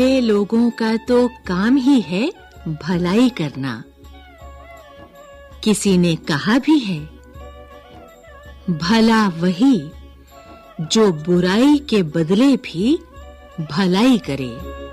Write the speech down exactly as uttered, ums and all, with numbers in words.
ये लोगों का तो काम ही है भलाई करना। किसी ने कहा भी है, भला वही जो बुराई के बदले भी भलाई करे।